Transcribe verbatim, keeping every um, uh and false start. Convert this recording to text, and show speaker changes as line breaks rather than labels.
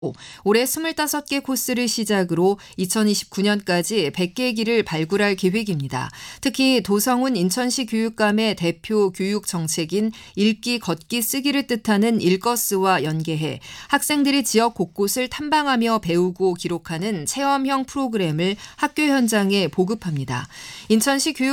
올해 스물다섯 개 코스를 시작으로 이천이십구 년까지 백 개 길을 발굴할 계획입니다. 특히 도성훈 인천시 교육감의 대표 교육 정책인 읽기, 걷기, 쓰기를 뜻하는 일거스와 연계해 학생들이 지역 곳곳을 탐방하며 배우고 기록하는 체험형 프로그램을 학교 현장에 보급합니다. 인천시 교육